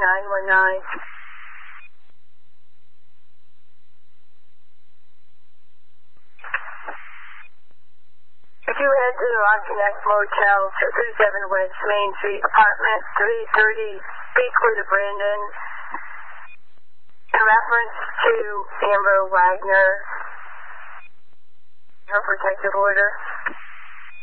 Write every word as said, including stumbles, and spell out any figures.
nine one nine. If you head to the Rock Connect Motel, two thirty-seven West Main Street, apartment three thirty, speak with Brandon. In reference to Amber Wagner, her protective order.